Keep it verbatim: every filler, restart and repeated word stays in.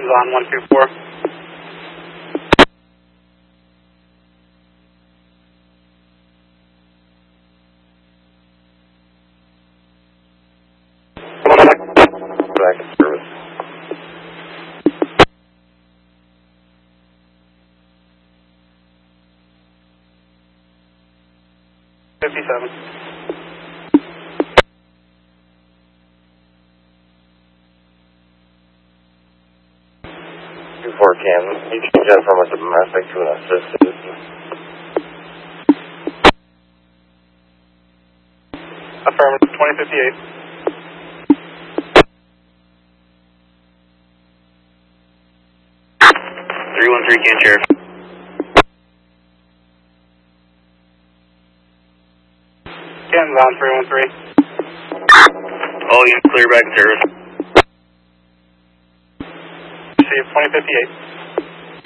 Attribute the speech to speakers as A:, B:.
A: Ken's on one two four.
B: Back in service.
A: fifty-seven.
B: two four Cam, you change that from a domestic to an assisted.
A: Affirmative, twenty fifty-eight.
B: three one three Can Sheriff.
A: Ken's on three one three.
B: All units clear back in service.
A: Receive twenty fifty-eight.